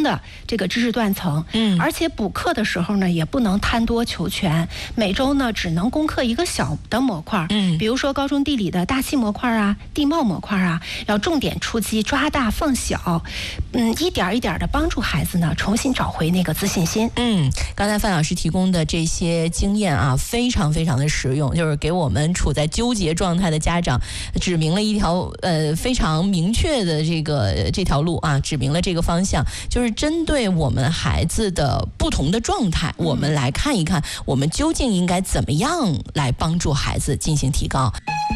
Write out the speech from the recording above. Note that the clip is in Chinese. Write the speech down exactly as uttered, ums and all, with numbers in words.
通的这个知识断层。嗯，而且补课的时候呢，也不能贪多求全，每周呢只能攻克一个小的模块。嗯，比如说高中地理的大气模块啊、地貌模块啊，要重点出击，抓大放小。嗯，一点一点的帮助孩子呢重新找回那个自信心。 嗯，刚才范老师提供的这些经验啊，非常非常的实用，就是给我们处在纠结状态的家长指明了一条呃非常明确的这个这条路啊，指明了这个方向，就是针对我们孩子的不同的状态，我们来看一看我们究竟应该怎么样来帮助孩子进行提高。